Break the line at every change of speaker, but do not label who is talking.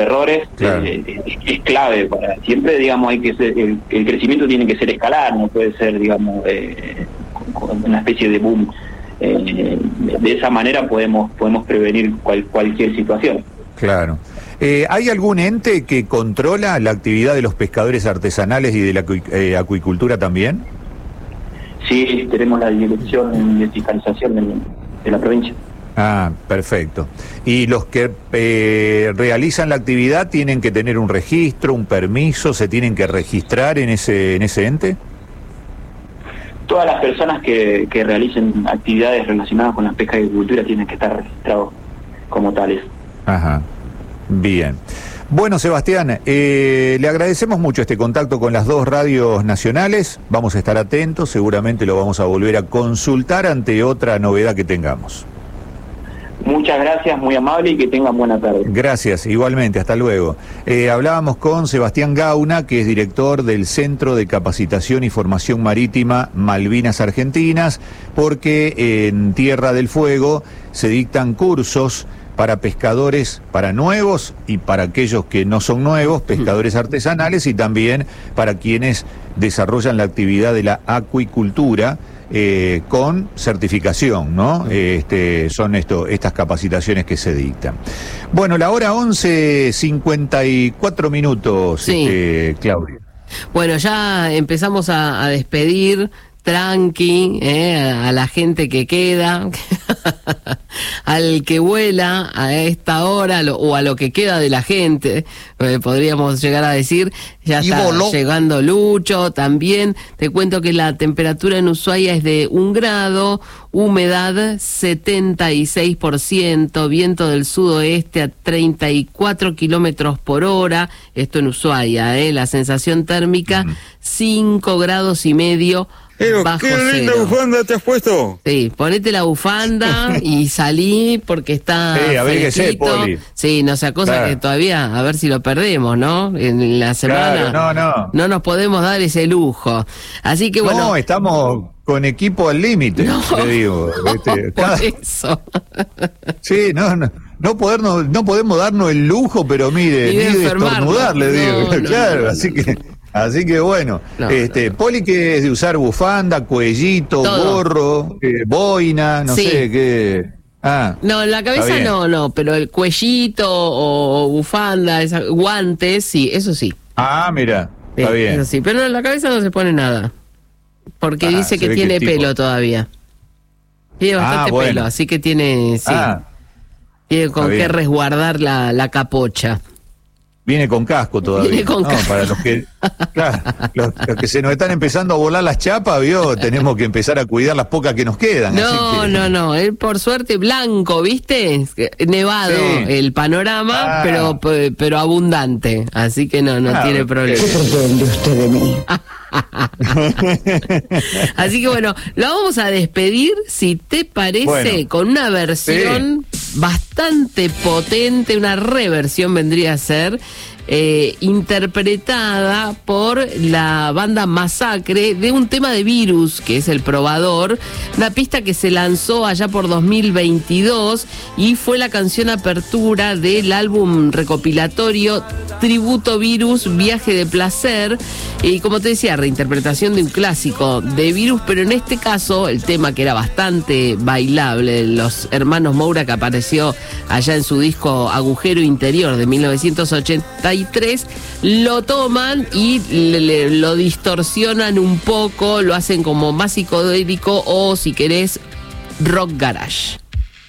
errores,
claro.
Es clave para siempre, digamos, hay que ser, el crecimiento tiene que ser escalar, no puede ser, digamos, con una especie de boom. De esa manera podemos prevenir cualquier situación.
Claro. ¿Hay algún ente que controla la actividad de los pescadores artesanales y de la acuicultura también?
Sí, tenemos la dirección de fiscalización de la provincia.
Ah, perfecto. ¿Y los que realizan la actividad tienen que tener un registro, un permiso, se tienen que registrar en ese ente?
Todas las personas que realicen actividades relacionadas con la pesca y agricultura tienen que estar registrados como tales.
Ajá, bien. Bueno, Sebastián, le agradecemos mucho este contacto con las dos radios nacionales. Vamos a estar atentos, seguramente lo vamos a volver a consultar ante otra novedad que tengamos.
Muchas gracias, muy amable, y que tengan buena tarde.
Gracias, igualmente, hasta luego. Hablábamos con Sebastián Gauna, que es director del Centro de Capacitación y Formación Marítima Malvinas Argentinas, porque en Tierra del Fuego se dictan cursos para pescadores, para nuevos y para aquellos que no son nuevos, pescadores artesanales, y también para quienes desarrollan la actividad de la acuicultura, con certificación, ¿no? Son estas capacitaciones que se dictan. Bueno, la hora 11:54 minutos, sí. Claudia.
Bueno, ya empezamos a despedir tranqui, a la gente que queda, al que vuela a esta hora, o a lo que queda de la gente, podríamos llegar a decir. Ya está llegando Lucho también. Te cuento que la temperatura en Ushuaia es de 1 grado, humedad 76%, viento del sudoeste a 34 kilómetros por hora, esto en Ushuaia, la sensación térmica 5 grados y medio.
Pero
bajo
qué linda
cero.
bufanda te has puesto.
Sí, ponete la bufanda y salí porque está
abríguese, Poli.
Sí, no sea cosa que todavía, a ver si lo perdemos, ¿no? En la semana no nos podemos dar ese lujo. Así que bueno.
No, estamos con equipo al límite, te digo.
Por eso.
Sí, no podemos darnos el lujo, pero mire, ni de estornudar, le digo. Claro, así que bueno, Poli, que es de usar bufanda, cuellito, todo, gorro, boina, no sé qué.
No, en la cabeza no, pero el cuellito o bufanda, guantes, sí, eso sí.
Mira, está bien.
Eso sí, pero en la cabeza no se pone nada, porque dice que tiene pelo todavía. Tiene bastante pelo, así que tiene con qué resguardar la capocha.
Viene con casco todavía.
Viene con casco.
Para los que los que se nos están empezando a volar las chapas, tenemos que empezar a cuidar las pocas que nos quedan.
No, él por suerte blanco, ¿viste? Nevado el panorama, pero abundante, así que no tiene problema.
¿Qué pretende usted de mí?
Así que bueno, lo vamos a despedir, si te parece, con una versión bastante potente, una reversión vendría a ser, interpretada por la banda Masacre de un tema de Virus, que es El Probador, una pista que se lanzó allá por 2022 y fue la canción apertura del álbum recopilatorio Tributo Virus, Viaje de Placer, y como te decía, reinterpretación de un clásico de Virus, pero en este caso el tema, que era bastante bailable, de los hermanos Moura, que apareció allá en su disco Agujero Interior de 1983, lo toman y lo distorsionan un poco, lo hacen como más psicodélico, o si querés, rock garage.